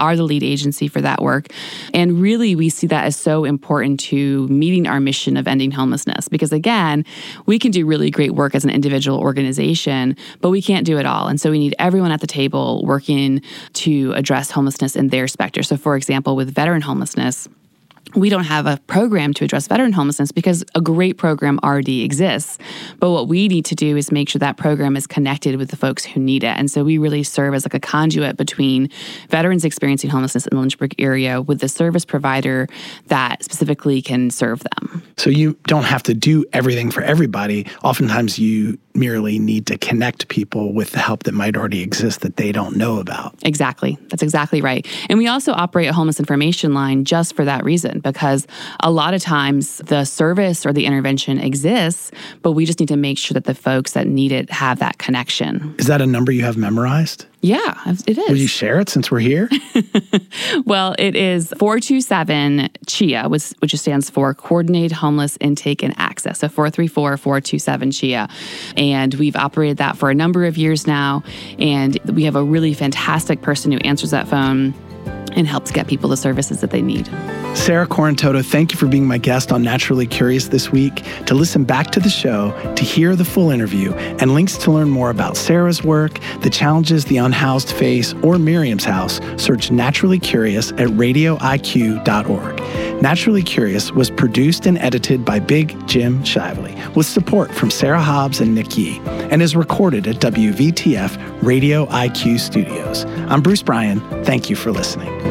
are the lead agency for that work. And really, we see that as so important to meeting our mission of ending homelessness. Because again, we can do really great work as an individual organization, but we can't do it all. And so we need everyone at the table working to address homelessness in their sector. So for example, with veteran homelessness, we don't have a program to address veteran homelessness because a great program already exists. But what we need to do is make sure that program is connected with the folks who need it. And so we really serve as like a conduit between veterans experiencing homelessness in the Lynchburg area with the service provider that specifically can serve them. So you don't have to do everything for everybody. Oftentimes you merely need to connect people with the help that might already exist that they don't know about. Exactly. That's exactly right. And we also operate a homeless information line just for that reason, because a lot of times the service or the intervention exists, but we just need to make sure that the folks that need it have that connection. Is that a number you have memorized? Yeah, it is. Will you share it since we're here? Well, it is 427-CHIA, which stands for Coordinated Homeless Intake and Access. So 434-427-CHIA. And we've operated that for a number of years now. And we have a really fantastic person who answers that phone and helps get people the services that they need. Sarah Quarantoto, thank you for being my guest on Naturally Curious this week. To listen back to the show, to hear the full interview, and links to learn more about Sarah's work, the challenges the unhoused face, or Miriam's House, search Naturally Curious at radioiq.org. Naturally Curious was produced and edited by Big Jim Shively, with support from Sarah Hobbs and Nick Yee, and is recorded at WVTF Radio IQ Studios. I'm Bruce Bryan. Thank you for listening.